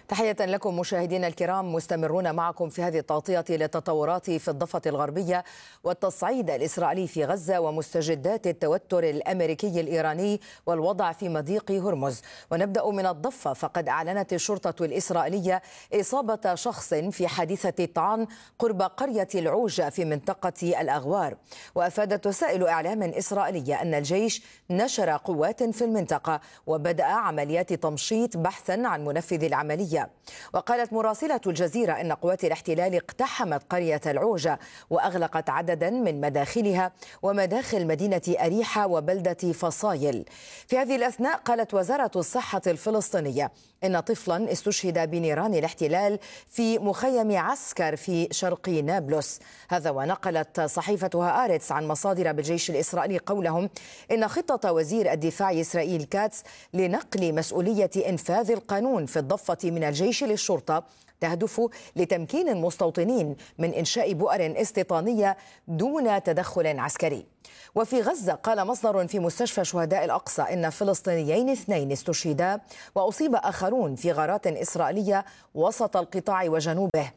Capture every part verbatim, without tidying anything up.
تحية لكم مشاهدينا الكرام، مستمرون معكم في هذه التغطية للتطورات في الضفة الغربية والتصعيد الإسرائيلي في غزة ومستجدات التوتر الأمريكي الإيراني والوضع في مضيق هرمز. ونبدأ من الضفة، فقد أعلنت الشرطة الإسرائيلية إصابة شخص في حادثة طعن قرب قرية العوجة في منطقة الأغوار. وأفادت وسائل إعلام إسرائيلية أن الجيش نشر قوات في المنطقة وبدأ عمليات تمشيط بحثا عن منفذ العملية. وقالت مراسلة الجزيرة أن قوات الاحتلال اقتحمت قرية العوجة وأغلقت عددا من مداخلها ومداخل مدينة أريحة وبلدة فصايل. في هذه الأثناء قالت وزارة الصحة الفلسطينية إن طفلا استشهد بنيران الاحتلال في مخيم عسكر في شرق نابلس. هذا ونقلت صحيفة هآرتس عن مصادر بالجيش الإسرائيلي قولهم إن خطة وزير الدفاع إسرائيل كاتس لنقل مسؤولية إنفاذ القانون في الضفة من الجيش للشرطة تهدف لتمكين المستوطنين من إنشاء بؤر استيطانية دون تدخل عسكري. وفي غزة قال مصدر في مستشفى شهداء الأقصى إن فلسطينيين اثنين استشهدا وأصيب آخرون في غارات إسرائيلية وسط القطاع وجنوبه.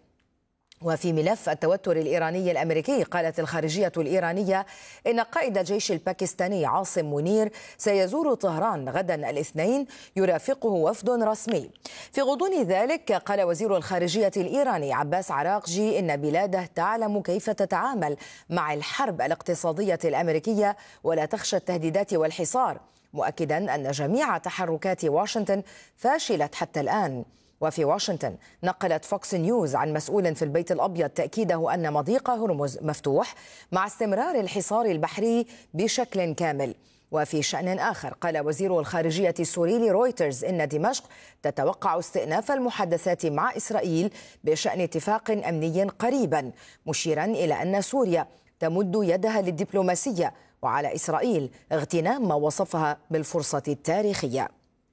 وفي ملف التوتر الإيراني الأمريكي قالت الخارجية الإيرانية إن قائد الجيش الباكستاني عاصم منير سيزور طهران غدا الاثنين يرافقه وفد رسمي. في غضون ذلك قال وزير الخارجية الإيراني عباس عراقجي إن بلاده تعلم كيف تتعامل مع الحرب الاقتصادية الأمريكية ولا تخشى التهديدات والحصار، مؤكدا أن جميع تحركات واشنطن فاشلت حتى الآن. وفي واشنطن نقلت فوكس نيوز عن مسؤول في البيت الأبيض تأكيده أن مضيق هرمز مفتوح مع استمرار الحصار البحري بشكل كامل. وفي شأن آخر قال وزير الخارجية السوري لرويترز إن دمشق تتوقع استئناف المحادثات مع إسرائيل بشأن اتفاق أمني قريبا، مشيرا إلى أن سوريا تمد يدها للدبلوماسية وعلى إسرائيل اغتنام ما وصفها بالفرصة التاريخية.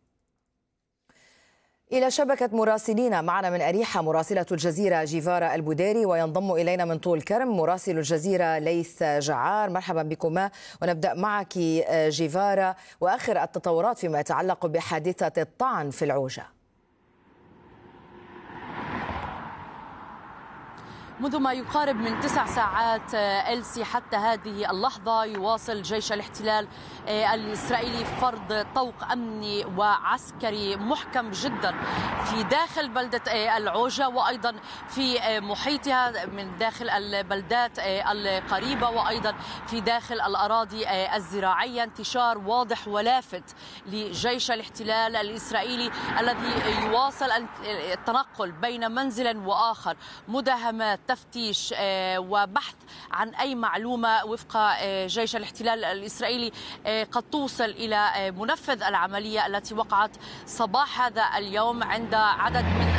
إلى شبكة مراسلين معنا من أريحة مراسلة الجزيرة جيفارا البوديري، وينضم إلينا من طول كرم مراسل الجزيرة ليث جعار. مرحبا بكما، ونبدأ معك جيفارا وآخر التطورات فيما يتعلق بحادثة الطعن في العوجة. منذ ما يقارب من تسع ساعات إلسي حتى هذه اللحظة يواصل جيش الاحتلال الإسرائيلي فرض طوق أمني وعسكري محكم جدا في داخل بلدة العوجة وأيضا في محيطها من داخل البلدات القريبة وأيضا في داخل الأراضي الزراعية. انتشار واضح ولافت لجيش الاحتلال الإسرائيلي الذي يواصل التنقل بين منزل وآخر، مداهمات، تفتيش وبحث عن أي معلومة وفق جيش الاحتلال الإسرائيلي قد توصل إلى منفذ العملية التي وقعت صباح هذا اليوم عند عدد من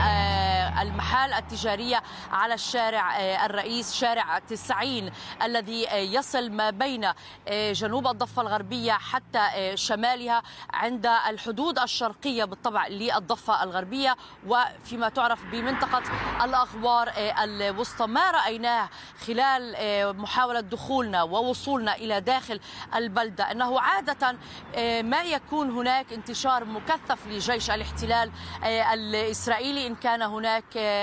المحال التجارية على الشارع الرئيس شارع تسعين الذي يصل ما بين جنوب الضفة الغربية حتى شمالها عند الحدود الشرقية بالطبع للضفة الغربية وفيما تعرف بمنطقة الأغوار الوسطى. ما رأيناه خلال محاولة دخولنا ووصولنا إلى داخل البلدة أنه عادة ما يكون هناك انتشار مكثف لجيش الاحتلال الإسرائيلي إن كان هناك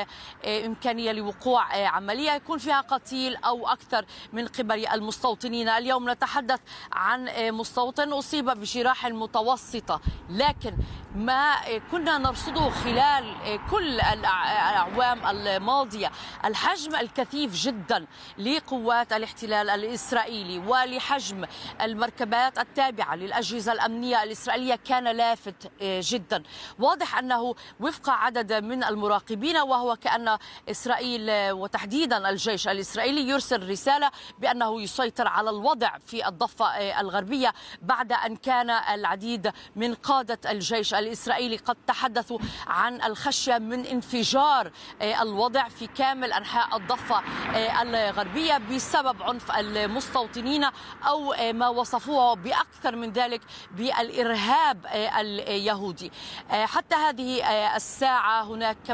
إمكانية لوقوع عملية يكون فيها قتيل أو أكثر من قبل المستوطنين. اليوم نتحدث عن مستوطن أصيب بجراح متوسطة، لكن ما كنا نرصده خلال كل الأعوام الماضية الحجم الكثيف جدا لقوات الاحتلال الإسرائيلي ولحجم المركبات التابعة للأجهزة الأمنية الإسرائيلية كان لافت جدا. واضح أنه وفق عدد من المراقبين وهو كأن إسرائيل وتحديدا الجيش الإسرائيلي يرسل رسالة بأنه يسيطر على الوضع في الضفة الغربية بعد أن كان العديد من قادة الجيش الإسرائيلي قد تحدثوا عن الخشية من انفجار الوضع في كامل أنحاء الضفة الغربية بسبب عنف المستوطنين أو ما وصفوه بأكثر من ذلك بالإرهاب اليهودي. حتى هذه الساعة هناك كما ذكرنا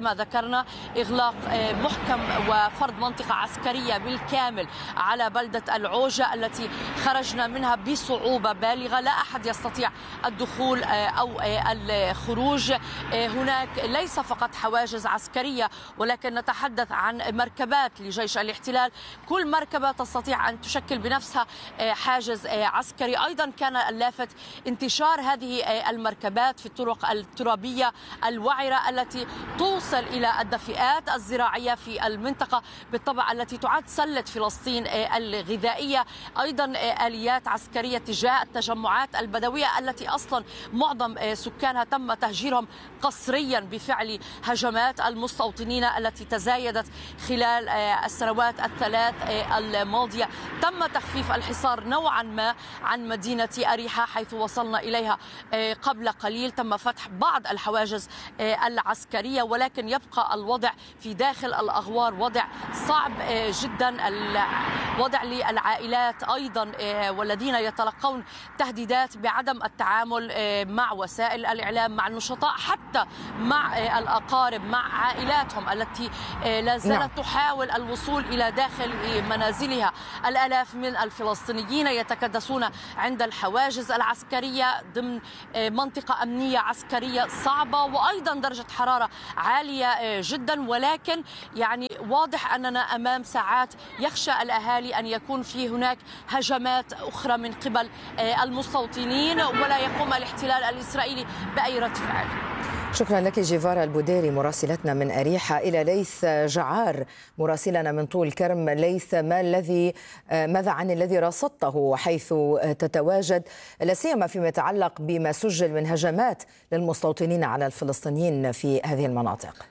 ذكرنا إغلاق محكم وفرض منطقة عسكرية بالكامل على بلدة العوجة التي خرجنا منها بصعوبة بالغة، لا أحد يستطيع الدخول أو الخروج. هناك ليس فقط حواجز عسكرية ولكن نتحدث عن مركبات لجيش الاحتلال، كل مركبة تستطيع أن تشكل بنفسها حاجز عسكري. أيضا كان اللافت انتشار هذه المركبات في الطرق الترابية الوعرة التي توصل إلى الدفئات الزراعية في المنطقة بالطبع التي تعد سلة فلسطين الغذائية. أيضا آليات عسكرية تجاه التجمعات البدوية التي أصلا معظم سكانها تم تهجيرهم قسريا بفعل هجمات المستوطنين التي تزايدت خلال السنوات الثلاث الماضية. تم تخفيف الحصار نوعا ما عن مدينة أريحة حيث وصلنا إليها قبل قليل، تم فتح بعض الحواجز العسكرية، ولكن يبقى الوضع في داخل الأغوار وضع صعب جدا. الوضع للعائلات أيضا والذين يتلقون تهديدات بعدم التعامل مع وسائل الإعلام، مع النشطاء، حتى مع الأقارب، مع عائلاتهم التي لا زالت تحاول الوصول إلى داخل منازلها. الآلاف من الفلسطينيين يتكدسون عند الحواجز العسكرية ضمن منطقة أمنية عسكرية صعبة، وأيضا درجة حرارة عالية جدا. ولكن يعني واضح أننا أمام ساعات يخشى الأهالي أن يكون في هناك هجمات أخرى من قبل المستوطنين ولا يقوم الاحتلال الإسرائيلي بأي رد فعل. شكرا لك جيفارا البوديري مراسلتنا من أريحة. إلى ليث جعار مراسلنا من طول كرم. ليث، ما الذي ماذا عن الذي رصدته حيث تتواجد، لا سيما فيما يتعلق بما سجل من هجمات للمستوطنين على الفلسطينيين في هذه المناطق؟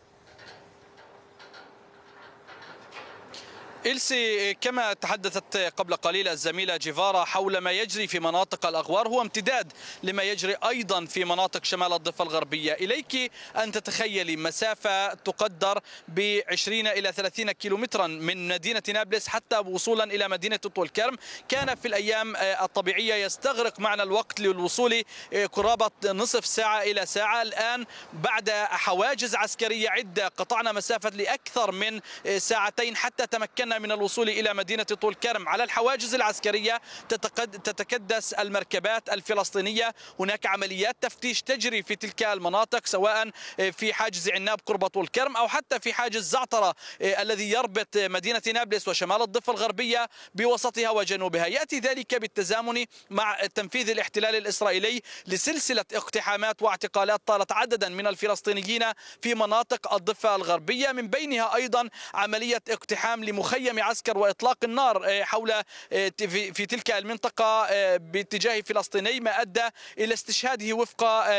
إلسي، كما تحدثت قبل قليل الزميلة جيفارا حول ما يجري في مناطق الأغوار هو امتداد لما يجري أيضا في مناطق شمال الضفة الغربية. إليك أن تتخيلي مسافة تقدر بعشرين إلى ثلاثين كيلومترا من مدينة نابلس حتى وصولا إلى مدينة طول كرم. كان في الأيام الطبيعية يستغرق معنا الوقت للوصول قرابة نصف ساعة إلى ساعة. الآن بعد حواجز عسكرية عدة قطعنا مسافة لأكثر من ساعتين حتى تمكنا من الوصول إلى مدينة طول كرم. على الحواجز العسكرية تتكدس المركبات الفلسطينية، هناك عمليات تفتيش تجري في تلك المناطق سواء في حاجز عناب قرب طول كرم أو حتى في حاجز زعترة الذي يربط مدينة نابلس وشمال الضفة الغربية بوسطها وجنوبها. يأتي ذلك بالتزامن مع تنفيذ الاحتلال الإسرائيلي لسلسلة اقتحامات واعتقالات طالت عددا من الفلسطينيين في مناطق الضفة الغربية، من بينها أيضا عملية اقتحام لمخيم عسكر وإطلاق النار حول في تلك المنطقة باتجاه فلسطيني، ما أدى إلى استشهاده وفق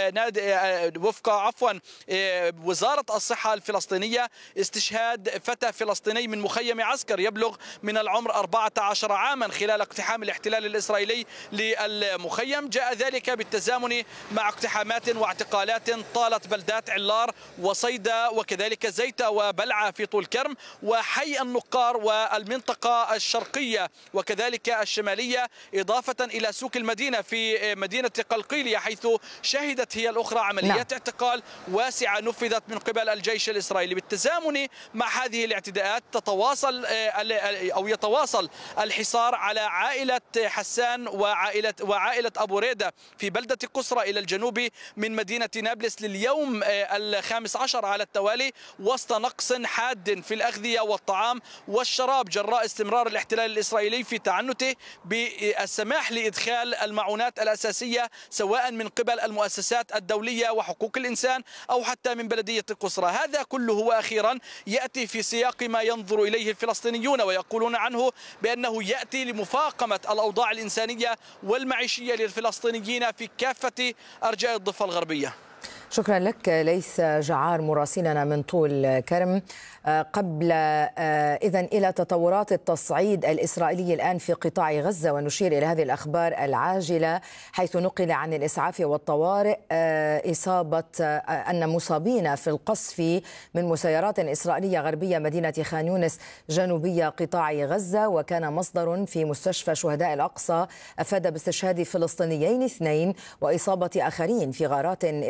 وفق عفوا وزارة الصحة الفلسطينية استشهاد فتى فلسطيني من مخيم عسكر يبلغ من العمر أربعة عشر عاما خلال اقتحام الاحتلال الإسرائيلي للمخيم. جاء ذلك بالتزامن مع اقتحامات واعتقالات طالت بلدات علار وصيدا وكذلك زيتا وبلعة في طول كرم وحي النقار والمنطقة الشرقية وكذلك الشمالية، إضافة إلى سوق المدينة في مدينة قلقيلية حيث شهدت هي الأخرى عمليات نعم. اعتقال واسعة نفذت من قبل الجيش الإسرائيلي. بالتزامن مع هذه الاعتداءات تتواصل أو يتواصل الحصار على عائلة حسان وعائلة وعائلة أبو ريدة في بلدة قسرة إلى الجنوب من مدينة نابلس لليوم الخامس عشر على التوالي وسط نقص حاد في الأغذية والطعام والشراب جراء استمرار الاحتلال الإسرائيلي في تعنته بالسماح لإدخال المعونات الأساسية سواء من قبل المؤسسات الدولية وحقوق الإنسان أو حتى من بلدية قسرة. هذا كله وأخيرا يأتي في سياق ما ينظر إليه الفلسطينيون ويقولون عنه بأنه يأتي لمفاقمة الأوضاع الإنسانية والمعيشية للفلسطينيين في كافة أرجاء الضفة الغربية. شكرا لك ليث جعار مراسلنا من طول كرم. قبل إذن إلى تطورات التصعيد الإسرائيلي الآن في قطاع غزة، ونشير إلى هذه الأخبار العاجلة حيث نقل عن الإسعاف والطوارئ إصابة أن مصابين في القصف من مسيرات إسرائيلية غربية مدينة خان يونس جنوبية قطاع غزة. وكان مصدر في مستشفى شهداء الأقصى أفاد باستشهاد فلسطينيين اثنين وإصابة آخرين في غارات إسرائيلية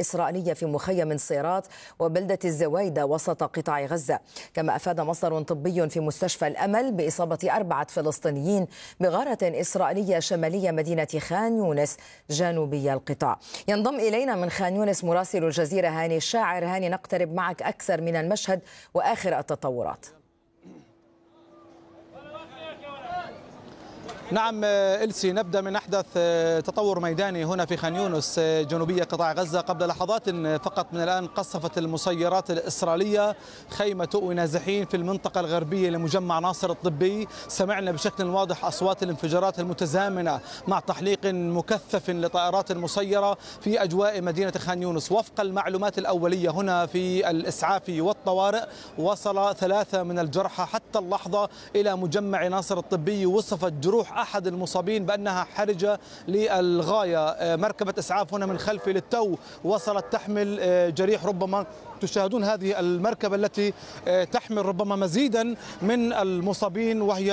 إسرائيلية في مخيم صيرات وبلدة الزوايدة وسط قطاع غزة. كما أفاد مصدر طبي في مستشفى الأمل بإصابة أربعة فلسطينيين بغارة إسرائيلية شمالية مدينة خان يونس جنوبي القطاع. ينضم إلينا من خان يونس مراسل الجزيرة هاني الشاعر. هاني، نقترب معك أكثر من المشهد وآخر التطورات. نعم إلسي، نبدأ من أحدث تطور ميداني هنا في خان يونس جنوبية قطاع غزة. قبل لحظات فقط من الآن قصفت المسيرات الإسرائيلية خيمة تؤوي نازحين في المنطقة الغربية لمجمع ناصر الطبي. سمعنا بشكل واضح أصوات الانفجارات المتزامنة مع تحليق مكثف لطائرات مسيرة في أجواء مدينة خان يونس. وفق المعلومات الأولية هنا في الإسعاف والطوارئ، وصل ثلاثة من الجرحى حتى اللحظة إلى مجمع ناصر الطبي. وصفت جروح أحد المصابين بأنها حرجة للغاية. مركبة إسعاف هنا من خلفي للتو وصلت تحمل جريح. ربما تشاهدون هذه المركبة التي تحمل ربما مزيدا من المصابين، وهي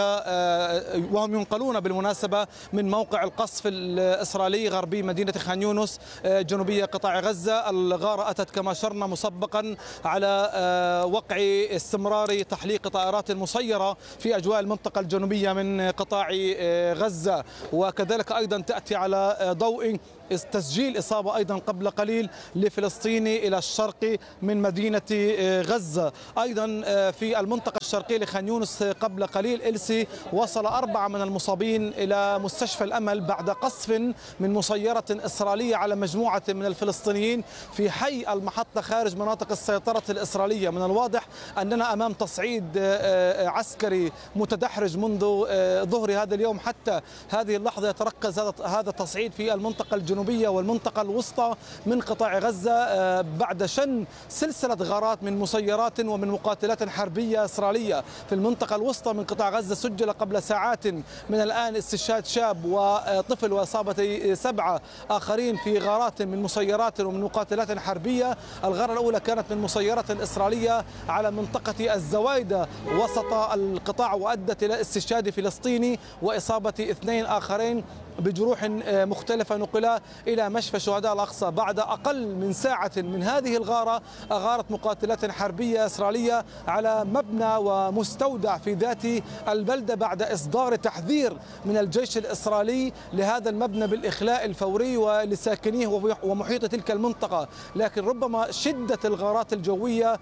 وهم ينقلون بالمناسبة من موقع القصف الإسرائيلي غربي مدينة خان يونس جنوبية قطاع غزة. الغارة أتت كما شرنا مسبقا على وقع استمرار تحليق طائرات مسيرة في أجواء المنطقة الجنوبية من قطاع غزة، وكذلك أيضا تأتي على ضوء تسجيل إصابة أيضا قبل قليل لفلسطيني إلى الشرق من مدينة غزة. أيضا في المنطقة الشرقية لخان يونس قبل قليل إلسي وصل أربعة من المصابين إلى مستشفى الأمل بعد قصف من مسيرة إسرائيلية على مجموعة من الفلسطينيين في حي المحطة خارج مناطق السيطرة الإسرائيلية. من الواضح أننا أمام تصعيد عسكري متدحرج منذ ظهر هذا اليوم حتى هذه اللحظة. يتركز هذا التصعيد في المنطقة الجنوبية والمنطقة الوسطى من قطاع غزة بعد شن سلسلة غارات من مسيرات ومن مقاتلات حربية إسرائيلية في المنطقة الوسطى من قطاع غزة. سجل قبل ساعات من الآن استشهاد شاب وطفل وإصابة سبعة آخرين في غارات من مسيرات ومن مقاتلات حربية. الغارة الأولى كانت من مسيرة إسرائيلية على منطقة الزوايدة وسط القطاع وأدت إلى استشهاد فلسطيني وإصابة اثنين آخرين بجروح مختلفة نقلا إلى مشفى شهداء الأقصى. بعد أقل من ساعة من هذه الغارة أغارت مقاتلات حربية إسرائيلية على مبنى ومستودع في ذات البلدة بعد إصدار تحذير من الجيش الإسرائيلي لهذا المبنى بالإخلاء الفوري ولساكنيه ومحيط تلك المنطقة. لكن ربما شدة الغارات الجوية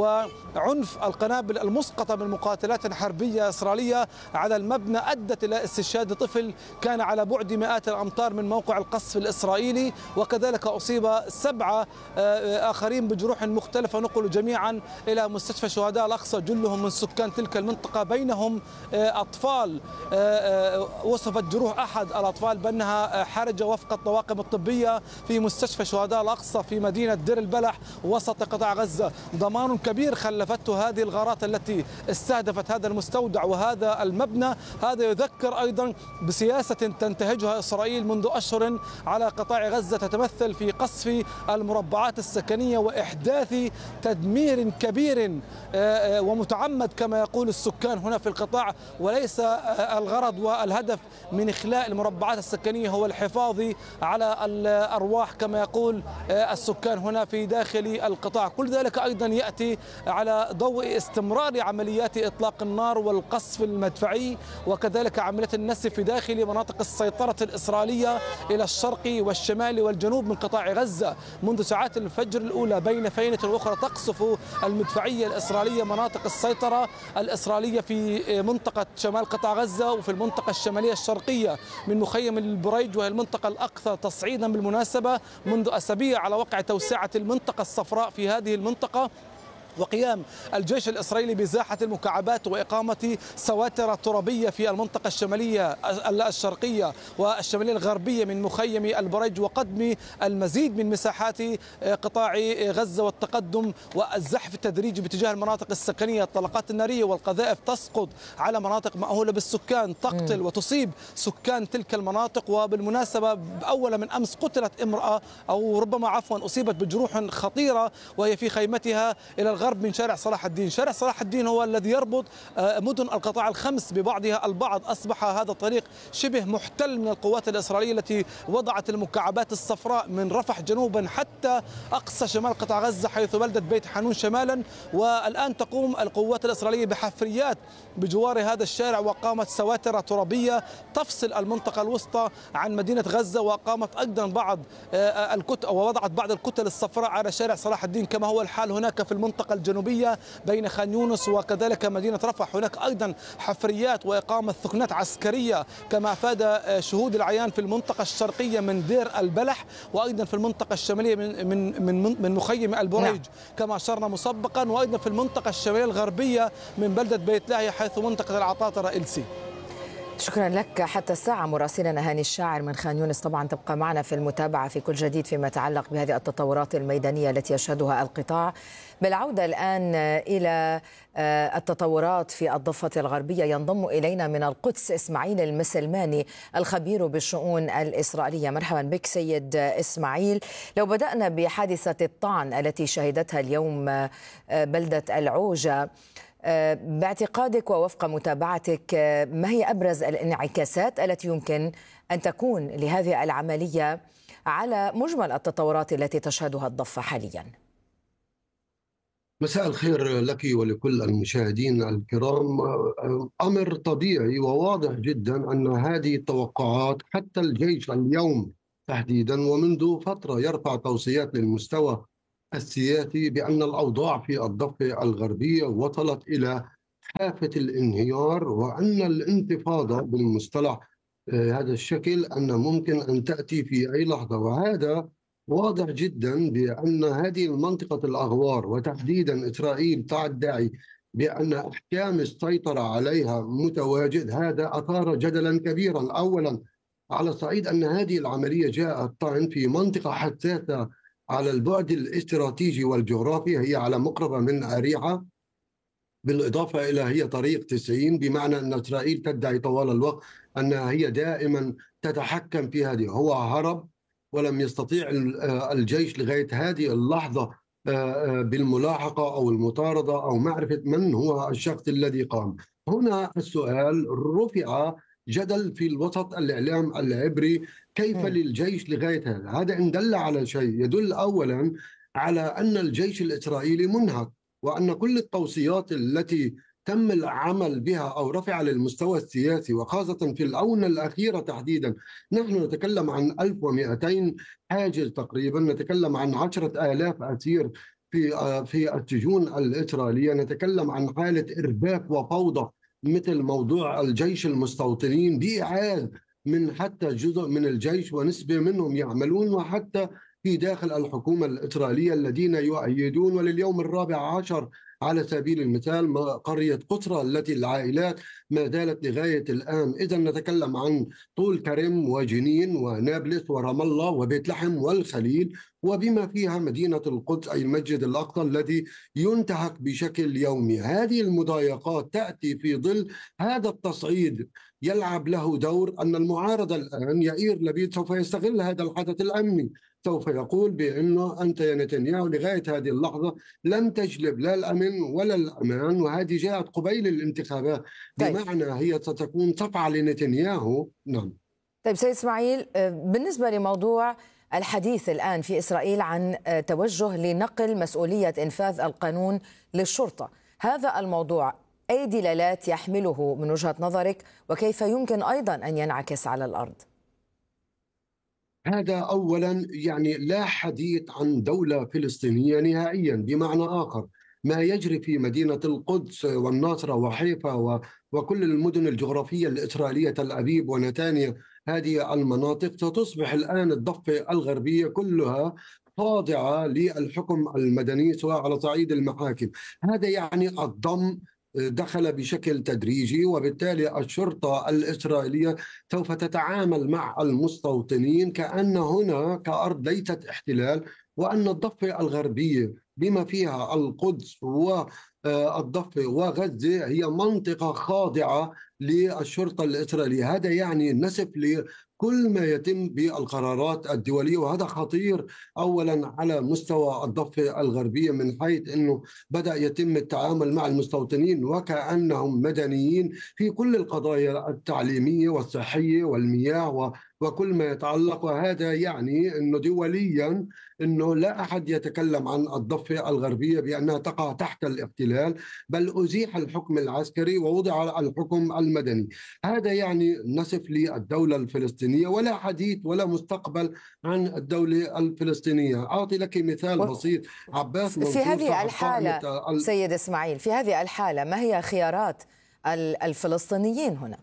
وعنف القنابل المسقطة من مقاتلات حربية إسرائيلية على المبنى أدت إلى استشهاد طفل كان على بعد مئات الأمتار من موقع القصف الإسرائيلي، وكذلك أصيب سبعة آخرين بجروح مختلفة نقلوا جميعا إلى مستشفى شهداء الأقصى جلهم من سكان تلك المنطقة بينهم أطفال. وصفت جروح أحد الأطفال بأنها حرجة وفق الطواقم الطبية في مستشفى شهداء الأقصى في مدينة دير البلح وسط قطاع غزة. ضمان كبير خلفته هذه الغارات التي استهدفت هذا المستودع وهذا المبنى. هذا يذكر أيضا بسياسة تنتهجها إسرائيل منذ أشهر على قطاع غزة تتمثل في قصف المربعات السكنية وإحداث تدمير كبير ومتعمد كما يقول السكان هنا في القطاع، وليس الغرض والهدف من إخلاء المربعات السكنية هو الحفاظ على الأرواح كما يقول السكان هنا في داخل القطاع. كل ذلك أيضا يأتي على ضوء استمرار عمليات إطلاق النار والقصف المدفعي وكذلك عمليات النسف في داخل مناطق السيطرة الإسرائيلية إلى الشرق والشمال والجنوب من قطاع غزة. منذ ساعات الفجر الأولى بين فينة وأخرى تقصف المدفعية الإسرائيلية مناطق السيطرة الإسرائيلية في منطقة شمال قطاع غزة وفي المنطقة الشمالية الشرقية من مخيم البريج، وهي المنطقة الأكثر تصعيدا بالمناسبة منذ أسابيع على وقع توسعة المنطقة الصفراء في هذه المنطقة وقيام الجيش الإسرائيلي بإزاحة المكعبات وإقامة سواتر ترابية في المنطقة الشمالية الشرقية والشمالية الغربية من مخيم البريج وقدم المزيد من مساحات قطاع غزة والتقدم والزحف التدريجي باتجاه المناطق السكنية. الطلقات النارية والقذائف تسقط على مناطق مأهولة بالسكان تقتل وتصيب سكان تلك المناطق. وبالمناسبة أول من أمس قتلت امرأة أو ربما عفوا أصيبت بجروح خطيرة وهي في خيمتها إلى الغرب من شارع صلاح الدين. شارع صلاح الدين هو الذي يربط مدن القطاع الخمس ببعضها البعض. أصبح هذا الطريق شبه محتل من القوات الإسرائيلية التي وضعت المكعبات الصفراء من رفح جنوبا حتى أقصى شمال قطاع غزة حيث بلدة بيت حانون شمالا. والآن تقوم القوات الإسرائيلية بحفريات بجوار هذا الشارع، وقامت سواتر ترابية تفصل المنطقة الوسطى عن مدينة غزة، وقامت أيضا بعض الكتل ووضعت بعض الكتل الصفراء على شارع صلاح الدين، كما هو الحال هناك في المنطقة الجنوبية بين خان يونس وكذلك مدينة رفح. هناك أيضا حفريات وإقامة ثكنات عسكرية كما أفاد شهود العيان في المنطقة الشرقية من دير البلح، وأيضا في المنطقة الشمالية من من من, من مخيم البريج كما أشرنا مسبقا، وأيضا في المنطقة الشمالية الغربية من بلدة بيت لاهيا حيث منطقة العطاطرة إلسي. شكرا لك حتى الساعة مراسلنا هاني الشاعر من خان يونس. طبعا تبقى معنا في المتابعة في كل جديد فيما يتعلق بهذه التطورات الميدانية التي يشهدها القطاع. بالعودة الآن إلى التطورات في الضفة الغربية ينضم إلينا من القدس إسماعيل المسلماني الخبير بالشؤون الإسرائيلية. مرحبا بك سيد إسماعيل. لو بدأنا بحادثة الطعن التي شهدتها اليوم بلدة العوجة، باعتقادك ووفق متابعتك ما هي أبرز الانعكاسات التي يمكن أن تكون لهذه العملية على مجمل التطورات التي تشهدها الضفة حاليا؟ مساء الخير لك ولكل المشاهدين الكرام. أمر طبيعي وواضح جدا أن هذه التوقعات حتى الجيش اليوم تحديدا ومنذ فترة يرفع توصيات للمستوى السياسي بأن الأوضاع في الضفة الغربية وصلت إلى حافة الانهيار، وأن الانتفاضة بالمصطلح هذا الشكل أن ممكن أن تأتي في أي لحظة. وهذا واضح جدا بأن هذه المنطقة الأغوار وتحديدا إسرائيل تدعي بأن أحكام السيطرة عليها متواجد. هذا أثار جدلا كبيرا، أولا على صعيد أن هذه العملية جاءت طعن في منطقة حساسة على البعد الاستراتيجي والجغرافي، هي على مقربة من أريحة، بالإضافة إلى هي طريق تسعين، بمعنى أن إسرائيل تدعي طوال الوقت أنها هي دائما تتحكم في هذه. هو هرب ولم يستطيع الجيش لغاية هذه اللحظة بالملاحقة أو المطاردة أو معرفة من هو الشخص الذي قام. هنا السؤال رفع جدل في الوسط الإعلام العبري، كيف م. للجيش لغاية هذا؟ هذا إن دل على شيء يدل أولا على أن الجيش الإسرائيلي منهك، وأن كل التوصيات التي تم العمل بها أو رفع للمستوى السياسي وخاصة في الآونة الأخيرة تحديدا. نحن نتكلم عن ألف ومئتين حاجز تقريبا، نتكلم عن عشرة آلاف أسير في في السجون الإسرائيلية، نتكلم عن حالة إرباك وفوضى مثل موضوع الجيش المستوطنين بإعادة من حتى جزء من الجيش ونسبة منهم يعملون وحتى في داخل الحكومة الإسرائيلية الذين يؤيدون. ولليوم الرابع عشر على سبيل المثال قرية قطرة التي العائلات ما زالت لغاية الآن. إذا نتكلم عن طول كرم وجنين ونابلس ورام الله وبيت لحم والخليل، وبما فيها مدينة القدس أي المسجد الأقصى الذي ينتهك بشكل يومي. هذه المضايقات تأتي في ظل هذا التصعيد يلعب له دور أن المعارضة الآن يائير لبيد سوف يستغل هذا الحدث الأمني، سوف يقول بأنه أنت يا نتنياهو لغاية هذه اللحظة لم تجلب لا الأمن ولا الأمان، وهذه جاءت قبيل الانتخابات، بمعنى هي ستكون صفعة لنتنياهو. نعم. طيب سيد إسماعيل، بالنسبة لموضوع الحديث الآن في إسرائيل عن توجه لنقل مسؤولية إنفاذ القانون للشرطة، هذا الموضوع أي دلالات يحمله من وجهة نظرك، وكيف يمكن أيضا أن ينعكس على الأرض؟ هذا أولا يعني لا حديث عن دولة فلسطينية نهائيا، بمعنى آخر ما يجري في مدينة القدس والناصرة وحيفا وكل المدن الجغرافية الإسرائيلية تل أبيب ونتانيا، هذه المناطق ستصبح الآن الضفة الغربية كلها خاضعة للحكم المدني سواء على صعيد المحاكم. هذا يعني الضم دخل بشكل تدريجي، وبالتالي الشرطة الإسرائيلية سوف تتعامل مع المستوطنين كأن هنا كأرض ليست احتلال، وأن الضفة الغربية بما فيها القدس والضفة وغزة هي منطقة خاضعة للشرطة الإسرائيلية. هذا يعني نسف كل ما يتم بالقرارات الدولية، وهذا خطير أولا على مستوى الضفة الغربية من حيث أنه بدأ يتم التعامل مع المستوطنين وكأنهم مدنيين في كل القضايا التعليمية والصحية والمياه وكل ما يتعلق. وهذا يعني أنه دوليا أنه لا أحد يتكلم عن الضفة الغربية بأنها تقع تحت الاحتلال، بل أزيح الحكم العسكري ووضع الحكم المدني. هذا يعني نسف للدولة الفلسطينية ولا حديث ولا مستقبل عن الدولة الفلسطينية. أعطي لك مثال بسيط. عباس منصور في هذه الحالة ال... سيد إسماعيل، في هذه الحالة ما هي خيارات الفلسطينيين هنا؟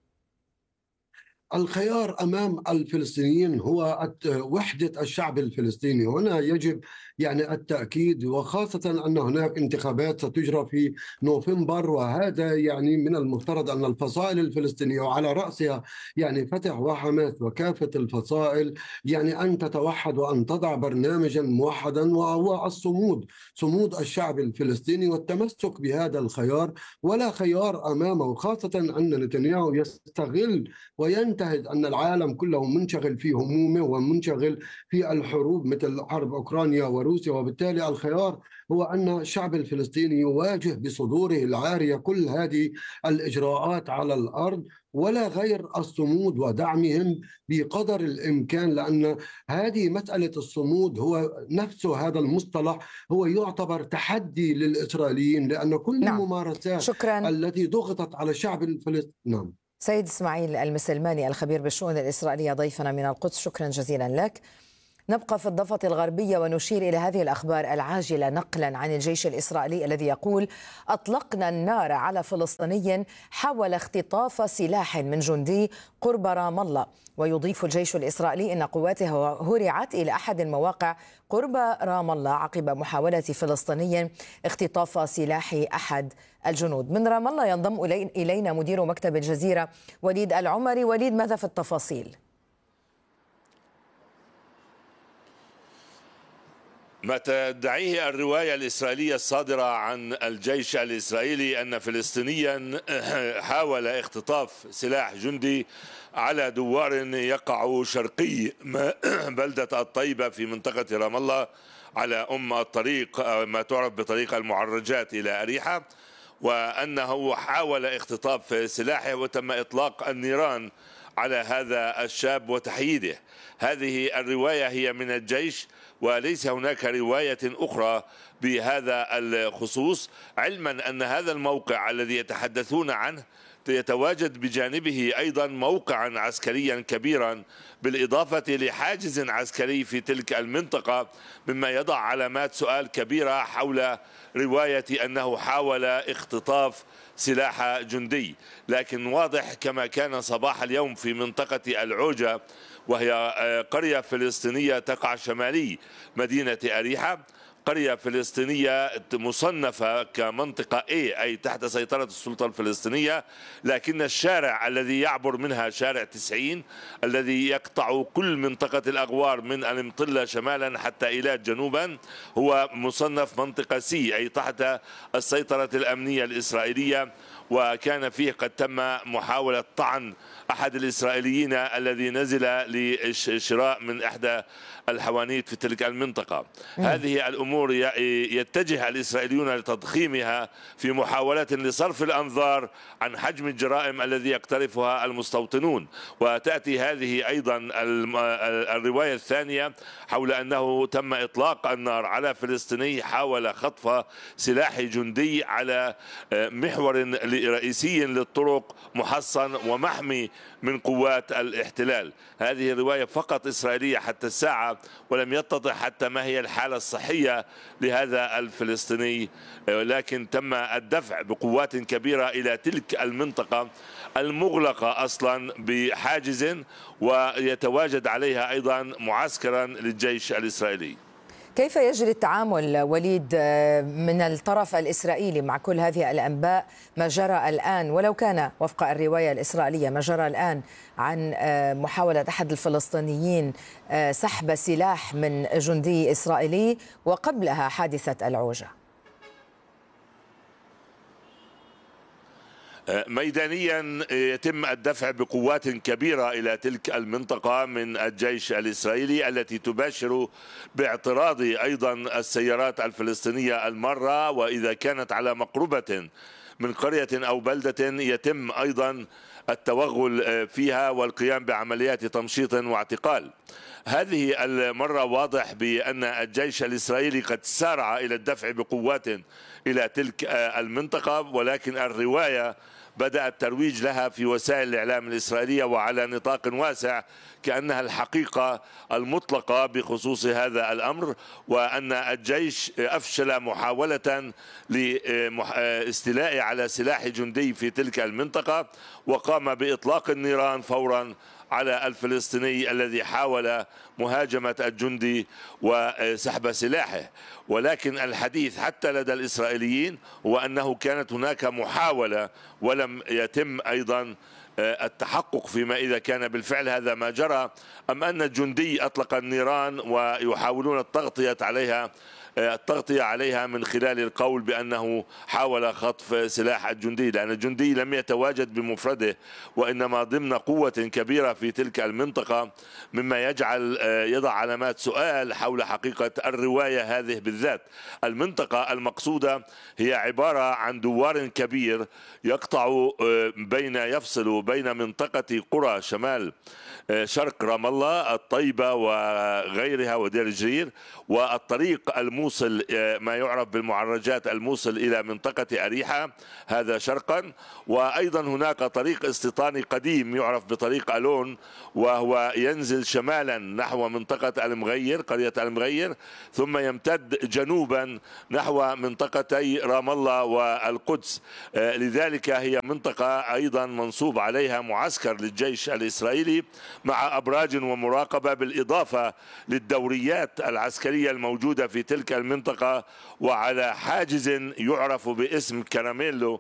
الخيار أمام الفلسطينيين هو وحدة الشعب الفلسطيني. هنا يجب يعني التأكيد، وخاصة أن هناك انتخابات ستجرى في نوفمبر، وهذا يعني من المفترض أن الفصائل الفلسطينية وعلى رأسها يعني فتح وحماس وكافة الفصائل يعني أن تتوحد وأن تضع برنامجا موحدا، وهو الصمود، صمود الشعب الفلسطيني والتمسك بهذا الخيار، ولا خيار أمامه. خاصة أن نتنياهو يستغل وينتهز أن العالم كله منشغل في همومه ومنشغل في الحروب مثل حرب أوكرانيا وروسيا، وبالتالي الخيار هو أن الشعب الفلسطيني يواجه بصدوره العارية كل هذه الإجراءات على الأرض، ولا غير الصمود ودعمهم بقدر الإمكان، لأن هذه مسألة الصمود هو نفسه، هذا المصطلح هو يعتبر تحدي للإسرائيليين، لأن كل نعم. الممارسات شكراً. التي ضغطت على الشعب الفلسطيني. نعم. سيد إسماعيل المسلماني الخبير بالشؤون الإسرائيلية ضيفنا من القدس، شكرا جزيلا لك. نبقى في الضفة الغربية ونشير إلى هذه الأخبار العاجلة نقلا عن الجيش الإسرائيلي الذي يقول: أطلقنا النار على فلسطيني حاول اختطاف سلاح من جندي قرب رام الله. ويضيف الجيش الإسرائيلي أن قواته هرعت إلى أحد المواقع قرب رام الله عقب محاولة فلسطيني اختطاف سلاح أحد الجنود. من رام الله ينضم إلينا مدير مكتب الجزيرة وليد العمري. وليد، ماذا في التفاصيل؟ ما تدعيه الرواية الإسرائيلية الصادرة عن الجيش الإسرائيلي أن فلسطينيا حاول اختطاف سلاح جندي على دوار يقع شرقي بلدة الطيبة في منطقة رام الله على أم الطريق ما تعرف بطريق المعرجات إلى أريحة، وأنه حاول اختطاف سلاحه وتم إطلاق النيران على هذا الشاب وتحييده. هذه الرواية هي من الجيش وليس هناك رواية أخرى بهذا الخصوص، علما أن هذا الموقع الذي يتحدثون عنه يتواجد بجانبه أيضا موقعا عسكريا كبيرا بالإضافة لحاجز عسكري في تلك المنطقة، مما يضع علامات سؤال كبيرة حول رواية أنه حاول اختطاف سلاح جندي. لكن واضح كما كان صباح اليوم في منطقة العوجة، وهي قرية فلسطينية تقع شمالي مدينة أريحة، قرية فلسطينية مصنفة كمنطقة A أي تحت سيطرة السلطة الفلسطينية، لكن الشارع الذي يعبر منها شارع تسعين الذي يقطع كل منطقة الأغوار من المطلة شمالا حتى إيلات جنوبا هو مصنف منطقة C أي تحت السيطرة الأمنية الإسرائيلية. وكان فيه قد تم محاولة طعن أحد الإسرائيليين الذي نزل لشراء من إحدى الحوانيت في تلك المنطقة. مم. هذه الأمور يتجه الإسرائيليون لتضخيمها في محاولة لصرف الأنظار عن حجم الجرائم الذي يقترفها المستوطنون. وتأتي هذه أيضا الرواية الثانية حول أنه تم إطلاق النار على فلسطيني حاول خطف سلاح جندي على محور رئيسي للطرق محصن ومحمي من قوات الاحتلال. هذه الرواية فقط إسرائيلية حتى الساعة، ولم يتضح حتى ما هي الحالة الصحية لهذا الفلسطيني، لكن تم الدفع بقوات كبيرة إلى تلك المنطقة المغلقة أصلا بحاجز ويتواجد عليها أيضا معسكرا للجيش الإسرائيلي. كيف يجري التعامل وليد من الطرف الإسرائيلي مع كل هذه الأنباء، ما جرى الآن ولو كان وفق الرواية الإسرائيلية ما جرى الآن عن محاولة أحد الفلسطينيين سحب سلاح من جندي إسرائيلي وقبلها حادثة العوجة؟ ميدانيا يتم الدفع بقوات كبيرة إلى تلك المنطقة من الجيش الإسرائيلي التي تباشر باعتراض أيضا السيارات الفلسطينية المارة، وإذا كانت على مقربة من قرية أو بلدة يتم أيضا التوغل فيها والقيام بعمليات تمشيط واعتقال. هذه المرة واضح بأن الجيش الإسرائيلي قد سارع إلى الدفع بقوات إلى تلك المنطقة، ولكن الرواية بدأ الترويج لها في وسائل الإعلام الإسرائيلية وعلى نطاق واسع كأنها الحقيقة المطلقة بخصوص هذا الأمر، وأن الجيش أفشل محاولة لاستيلاء على سلاح جندي في تلك المنطقة، وقام بإطلاق النيران فورا على الفلسطيني الذي حاول مهاجمة الجندي وسحب سلاحه. ولكن الحديث حتى لدى الإسرائيليين هو أنه كانت هناك محاولة ولم يتم أيضا التحقق فيما إذا كان بالفعل هذا ما جرى، أم أن الجندي أطلق النيران ويحاولون التغطية عليها التغطية عليها من خلال القول بأنه حاول خطف سلاح الجندي، لأن الجندي لم يتواجد بمفرده وإنما ضمن قوة كبيرة في تلك المنطقة، مما يجعل يضع علامات سؤال حول حقيقة الرواية هذه بالذات. المنطقة المقصودة هي عبارة عن دوار كبير يقطع بين يفصل بين منطقة قرى شمال شرق رام الله الطيبة وغيرها ودير جرير، والطريق الموصل ما يعرف بالمعرجات الموصل إلى منطقة أريحة هذا شرقا، وأيضا هناك طريق استيطاني قديم يعرف بطريق ألون وهو ينزل شمالا نحو منطقة المغير قرية المغير، ثم يمتد جنوبا نحو منطقتي رام الله والقدس. لذلك هي منطقة أيضا منصوب عليها معسكر للجيش الإسرائيلي مع أبراج ومراقبة، بالإضافة للدوريات العسكرية الموجودة في تلك المنطقة، وعلى حاجز يعرف باسم كراميلو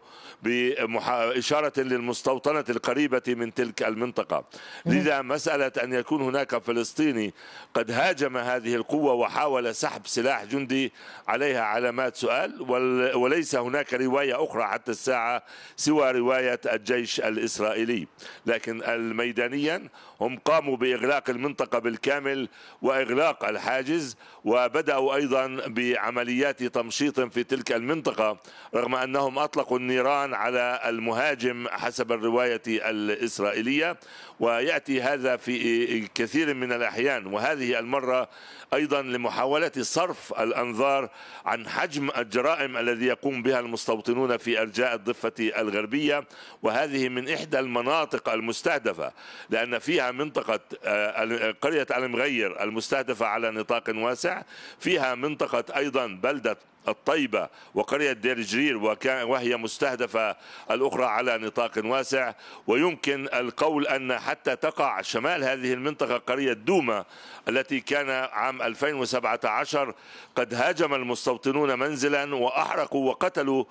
بإشارة للمستوطنة القريبة من تلك المنطقة. لذا مسألة أن يكون هناك فلسطيني قد هاجم هذه القوة وحاول سحب سلاح جندي عليها علامات سؤال، وليس هناك رواية أخرى حتى الساعة سوى رواية الجيش الإسرائيلي. لكن الميدانيا هم قاموا بإغلاق المنطقة بالكامل وإغلاق الحاجز، وبدأوا أيضا بعمليات تمشيط في تلك المنطقة رغم أنهم أطلقوا النيران على المهاجم حسب الرواية الإسرائيلية، ويأتي هذا في كثير من الأحيان، وهذه المرة أيضا لمحاولة صرف الأنظار عن حجم الجرائم الذي يقوم بها المستوطنون في أرجاء الضفة الغربية، وهذه من إحدى المناطق المستهدفة لأن فيها منطقة قرية المغير المستهدفة على نطاق واسع، فيها منطقة أيضا بلدة الطيبة وقرية دير جرير وهي مستهدفة الأخرى على نطاق واسع. ويمكن القول أن حتى تقع شمال هذه المنطقة قرية دوما التي كان عام ألفين وسبعة عشر قد هاجم المستوطنون منزلا وأحرقوا وقتلوا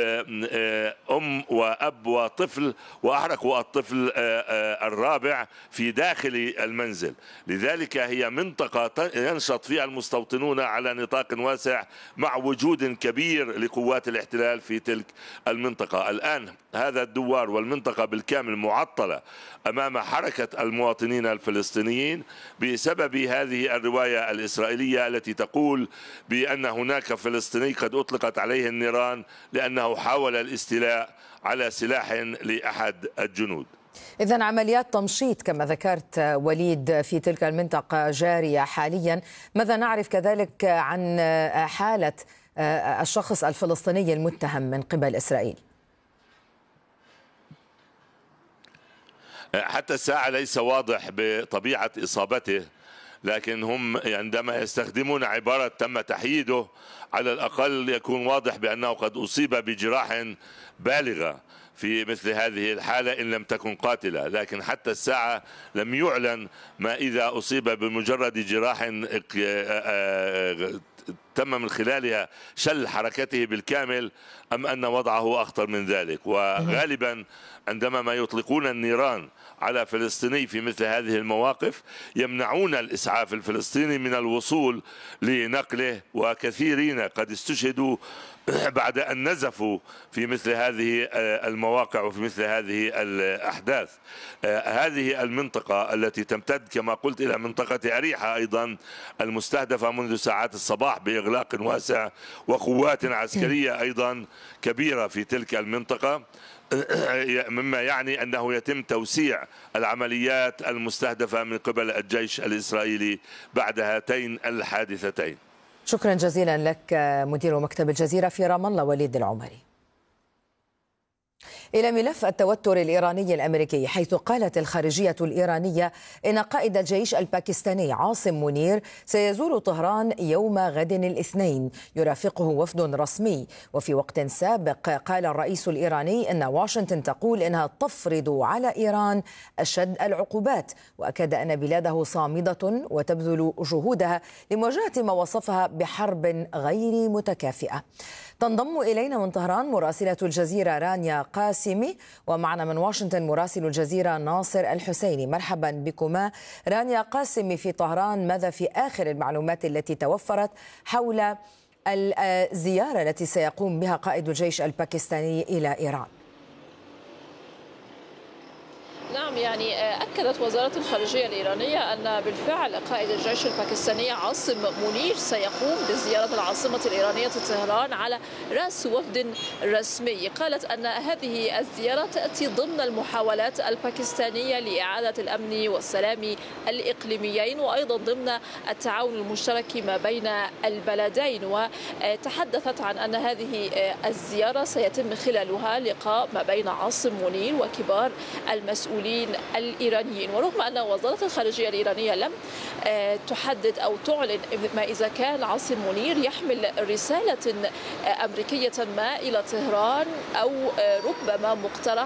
أم وأب وطفل، وأحرقوا الطفل الرابع في داخل المنزل. لذلك هي منطقة ينشط فيها المستوطنون على نطاق واسع مع وجود وجود كبير لقوات الاحتلال في تلك المنطقة. الآن هذا الدوار والمنطقة بالكامل معطلة أمام حركة المواطنين الفلسطينيين بسبب هذه الرواية الإسرائيلية التي تقول بأن هناك فلسطيني قد أطلقت عليه النيران لأنه حاول الاستيلاء على سلاح لأحد الجنود. إذن عمليات تمشيط كما ذكرت وليد في تلك المنطقة جارية حاليا. ماذا نعرف كذلك عن حالة الشخص الفلسطيني المتهم من قبل إسرائيل؟ حتى الساعة ليس واضح بطبيعة إصابته، لكن هم عندما يستخدمون عبارة تم تحييده على الأقل يكون واضح بأنه قد أصيب بجراح بالغة في مثل هذه الحالة إن لم تكن قاتلة، لكن حتى الساعة لم يعلن ما إذا أصيب بمجرد جراح تم من خلالها شل حركته بالكامل، أم أن وضعه أخطر من ذلك؟ وغالبا عندما ما يطلقون النيران على فلسطيني في مثل هذه المواقف يمنعون الإسعاف الفلسطيني من الوصول لنقله، وكثيرين قد استشهدوا بعد أن نزفوا في مثل هذه المواقع وفي مثل هذه الأحداث. هذه المنطقة التي تمتد كما قلت إلى منطقة أريحة أيضا المستهدفة منذ ساعات الصباح بإغلاق واسع وقوات عسكرية أيضا كبيرة في تلك المنطقة، مما يعني أنه يتم توسيع العمليات المستهدفة من قبل الجيش الإسرائيلي بعد هاتين الحادثتين. شكرا جزيلا لك مدير مكتب الجزيرة في رام الله وليد العمري. إلى ملف التوتر الإيراني الأمريكي، حيث قالت الخارجية الإيرانية إن قائد الجيش الباكستاني عاصم منير سيزور طهران يوم غد الاثنين يرافقه وفد رسمي. وفي وقت سابق قال الرئيس الإيراني إن واشنطن تقول إنها تفرض على إيران أشد العقوبات، وأكد أن بلاده صامدة وتبذل جهودها لمواجهة ما وصفها بحرب غير متكافئة. تنضم إلينا من طهران مراسلة الجزيرة رانيا قاسمي، ومعنا من واشنطن مراسل الجزيرة ناصر الحسيني. مرحبا بكما. رانيا قاسمي في طهران، ماذا في آخر المعلومات التي توفرت حول الزيارة التي سيقوم بها قائد الجيش الباكستاني إلى إيران؟ نعم، يعني أكدت وزارة الخارجية الإيرانية أن بالفعل قائد الجيش الباكستاني عاصم منير سيقوم بزيارة العاصمة الإيرانية طهران على رأس وفد رسمي. قالت أن هذه الزيارة تأتي ضمن المحاولات الباكستانية لإعادة الأمن والسلام الإقليميين، وأيضا ضمن التعاون المشترك ما بين البلدين. وتحدثت عن أن هذه الزيارة سيتم خلالها لقاء ما بين عاصم منير وكبار المسؤولين الإيرانيين. ورغم أن وزارة الخارجية الإيرانية لم تحدد أو تعلن ما إذا كان عاصم منير يحمل رسالة أمريكية ما إلى طهران أو ربما مقترح